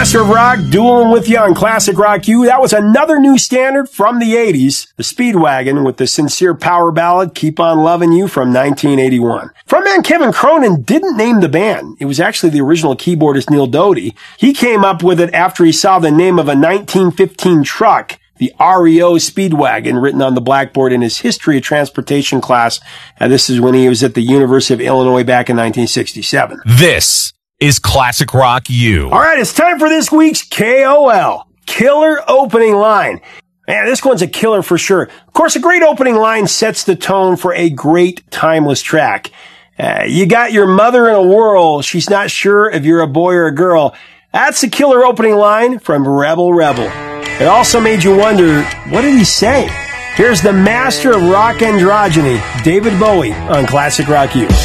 Master of Rock, dueling with you on Classic Rock U. That was another new standard from the 80s, the Speedwagon with the sincere power ballad, Keep On Loving You from 1981. Frontman Kevin Cronin didn't name the band. It was actually the original keyboardist Neil Doty. He came up with it after he saw the name of a 1915 truck, the REO Speedwagon, written on the blackboard in his History of Transportation class. And this is when he was at the University of Illinois back in 1967. This is Classic Rock U. All right, it's time for this week's KOL, Killer Opening Line. Man, this one's a killer for sure. Of course, a great opening line sets the tone for a great, timeless track. You got your mother in a whirl. She's not sure if you're a boy or a girl. That's a killer opening line from Rebel Rebel. It also made you wonder, what did he say? Here's the master of rock androgyny, David Bowie, on Classic Rock U.